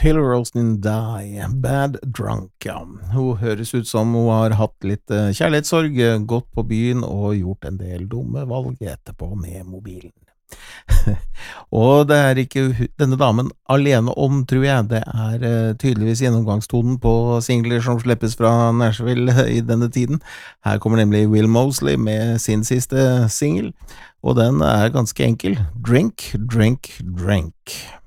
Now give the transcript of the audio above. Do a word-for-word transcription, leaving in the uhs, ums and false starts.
Taylor Austin Die, Bad Drunk, ja. Hun høres ut som hun har hatt litt eh, kjærlighetssorg, eh, gått på byen og gjort en del dumme valg etterpå med mobilen. Og det er ikke hu- denne damen alene om, tror jeg. Det er eh, tydeligvis gjennomgangstonen på singler som slippes fra Nashville i denne tiden. Her kommer nemlig Will Mosley med sin siste single, og den er ganske enkel. Drink, drink, drink.